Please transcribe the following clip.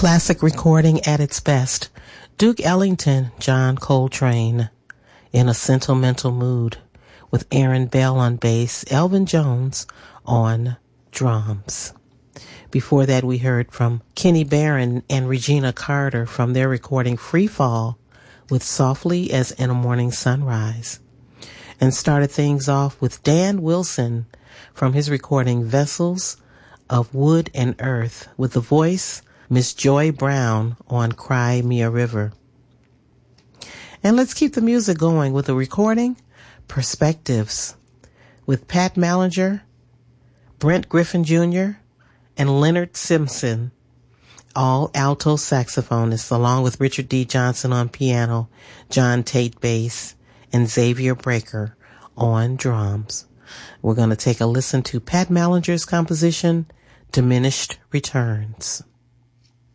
classic recording at its best. Duke Ellington, John Coltrane, In a Sentimental Mood, with Aaron Bell on bass, Elvin Jones on drums. Before that, we heard from Kenny Barron and Regina Carter from their recording Free Fall with Softly as in a Morning Sunrise. And started things off with Dan Wilson from his recording Vessels of Wood and Earth with the voice Miss Joy Brown on Cry Me a River. And let's keep the music going with a recording, Perspectives, with Pat Mallinger, Brent Griffin Jr., and Leonard Simpson, all alto saxophonists, along with Richard D. Johnson on piano, John Tate bass, and Xavier Breaker on drums. We're going to take a listen to Pat Mallinger's composition, Diminished Returns.